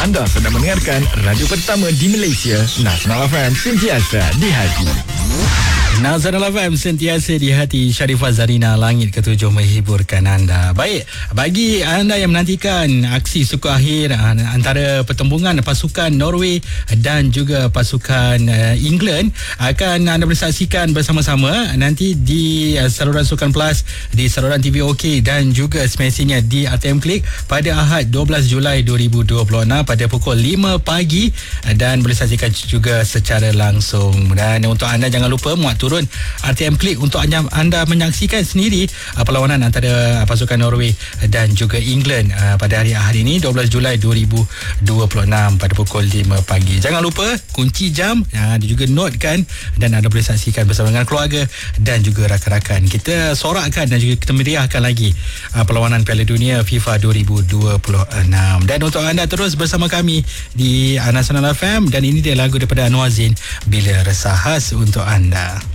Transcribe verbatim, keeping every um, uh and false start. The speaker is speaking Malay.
Anda sedang mendengarkan radio pertama di Malaysia, Nasional F M, sentiasa di hati. Nasional F M, sentiasa di hati. Sharifah Zarina, langit ketujuh menghiburkan anda. Baik, bagi anda yang menantikan aksi suku akhir antara pertembungan pasukan Norway dan juga pasukan England, akan anda boleh saksikan bersama-sama nanti di saluran Sukan Plus, di saluran T V OK dan juga semestinya di R T M Klik pada Ahad dua belas Julai dua ribu dua puluh enam pada pukul lima pagi, dan boleh saksikan juga secara langsung. Dan untuk anda, jangan lupa muat turun R T M Klik untuk anda, anda menyaksikan sendiri uh, perlawanan antara uh, pasukan Norway dan juga England uh, pada hari Ahad ini dua belas Julai dua ribu dua puluh enam pada pukul lima pagi. Jangan lupa kunci jam, uh, juga note kan, dan anda boleh saksikan bersama dengan keluarga dan juga rakan-rakan. Kita sorakkan dan juga kita meriahkan lagi uh, perlawanan Piala Dunia FIFA dua ribu dua puluh enam. Dan untuk anda terus bersama kami di uh, Nasional F M, dan ini dia lagu daripada Anwar Zain, Bila Resah, khas untuk anda.